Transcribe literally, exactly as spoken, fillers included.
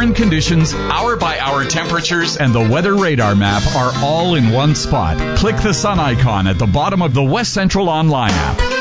current conditions, hour-by-hour temperatures, and the weather radar map are all in one spot. Click the sun icon at the bottom of the West Central Online app.